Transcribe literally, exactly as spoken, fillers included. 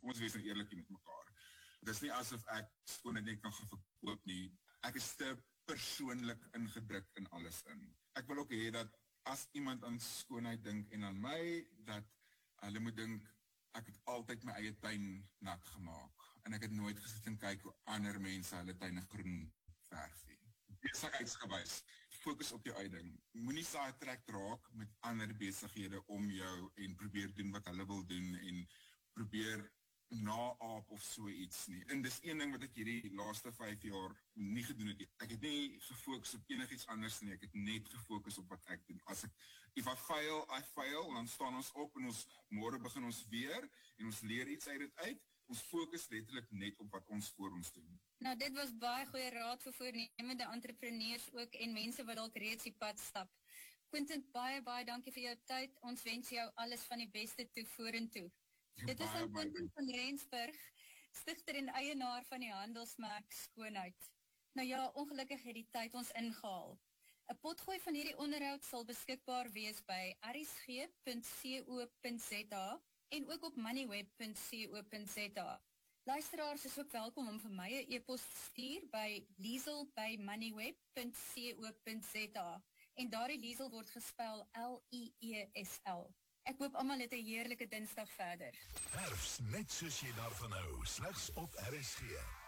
ons wees nou eerlik met mekaar. Dit is nie asof ek skoonheid net kan verkoop nie. Ek is te persoonlik ingedruk in alles in. Ek wil ook hê dat as iemand aan skoonheid dink en aan my, dat hulle moet dink, ek het altyd my eie tuin nat gemaak. En ek het nooit gesit en kyk hoe ander mense hulle tuine groen verf nie. Besigheidsgewys, fokus op jou eie ding. Moenie saai trek raak met ander besighede om jou en probeer doen wat hulle wil doen en probeer na-aap of so iets nie. En dis een ding wat ek hierdie laaste vyf jaar nie gedoen het. Ek het nie gefokus op enigiets anders nie, ek het net gefokus op wat ek doen. As ek, if I fail, I fail, dan staan ons op en ons môre begin ons weer en ons leer iets uit dit uit. Ons fokus letterlik net op wat ons voor ons doen. Nou, dit was baie goeie raad vir voornemende entrepreneurs ook en mense wat dalk reeds die pad stap. Quentin, baie, baie dankie vir jou tyd. Ons wens jou alles van die beste toe vorentoe. Dit is aan Quentin van Rensburg, stigter en eienaar van die handelsmerk Skoonheid. Nou ja, ongelukkig het die tyd ons ingehaal. 'n Potgooi van hierdie onderhoud sal beskikbaar wees by r s g punt co punt z a en ook op moneyweb punt co punt z a. Luisteraars is ook welkom om vir my 'n e-pos te stuur by liesel by moneyweb punt co punt z a en daardie Liesel word gespel L I E S L. Ek hoop almal het 'n heerlike Dinsdag verder. Herfs, net soos jy daarvan hou, slegs op R S G.